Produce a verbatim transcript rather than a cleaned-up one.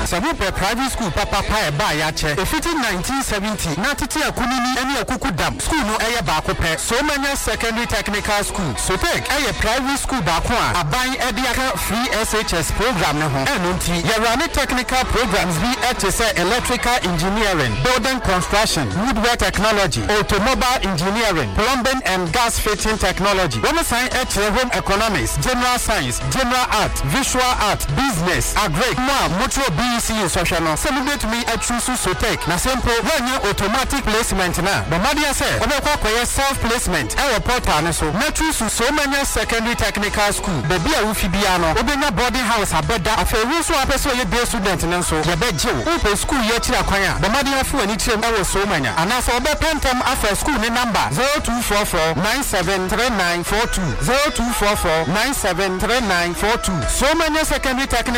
Sabupe private school papa pa e ba ya che. Efiti nineteen seventy na tete akunini ene akuku dam. School no eye ba ko pe. So many secondary technical school. So take eye private school ba ko a aban e de aka free S H S program no ho. Eno nti ye run technical programs bi e te say electrical engineering, building construction, woodwork technology, automobile engineering, plumbing and gas fitting technology. When sign e home economics, general science, general art, visual art, business, agri, more motor B E C social no. Celebrate me at Trusu Sotek. Na simple when you automatic placement na. But Madia say, obekwa kwa self placement. E report na so. Na Trusu so many secondary technical school. Bebi a ufi bia no. Obenya boarding house abeda. Afa rusu apeso ye day student na so. Ye be je. Upo school ye chira kwanya. But Madia fu ani chire na so manya. Ana so obe pentem afa school ni number zero two four four nine seven three nine four two zero two four four nine seven three nine four two. So many secondary technical